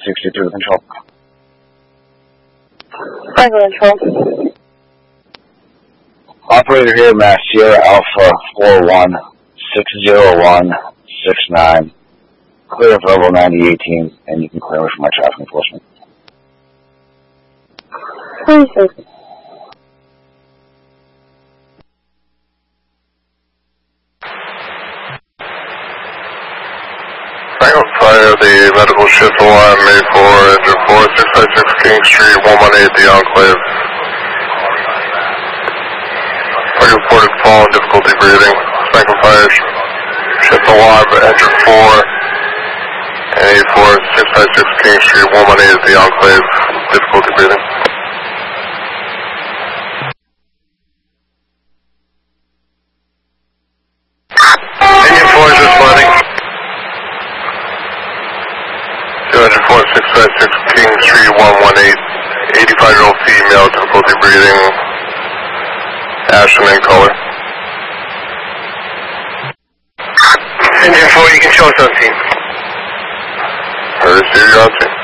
62 control. Franklin control. Operator here, Mass Sierra Alpha 41-601-69. Clear of level 9018, and you can clear me for my traffic enforcement. Please. Franklin Fire, the medical shift alarm made for engine 4656 King Street, 118 at the Enclave. Party reported fall and difficulty breathing. Franklin Fire shift alarm engine 4 and 84656 King Street, 118 at the Enclave. Difficulty breathing. Engine 4 is responding. 24656 King Street, 118, 85-year-old female, difficulty breathing, Ashton in color. Engine 4, you can show us on scene. Receive your on scene.